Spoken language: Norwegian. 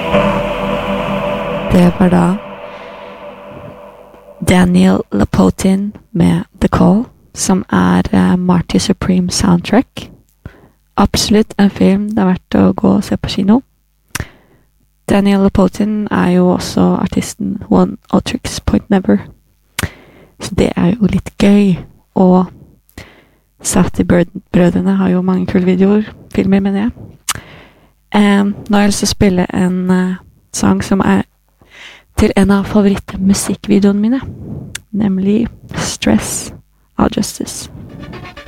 Det var da Daniel Lapotin med The Call, som Marty Supreme soundtrack. Absolutt en film det er verdt å gå og se på kino. Daniel Lapotin jo også artisten One Otrix Point Never. Så det jo litt gøy. Og Safdie-brødrene har jo mange kule videoer, filmer, mener jeg. Nå har jeg lyst til å spille en sang som til en av favorittmusikkvideoene mine, nemlig Stress av Justice.